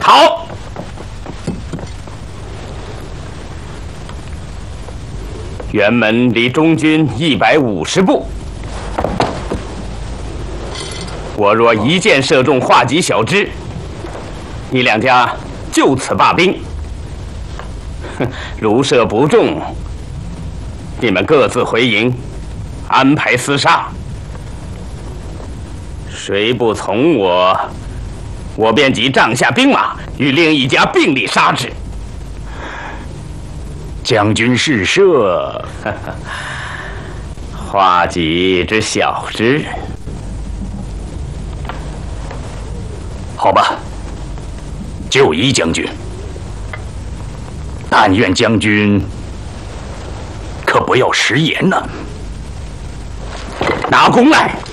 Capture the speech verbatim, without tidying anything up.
好。辕门离中军一百五十步，我若一箭射中化戟小支，你两家就此罢兵。如射不中，你们各自回营，安排厮杀。谁不从我，我便集帐下兵马与另一家并力杀之。 将军试射， 化戟之小支。 好吧，就依将军。但愿将军可不要食言呐！ 拿弓来！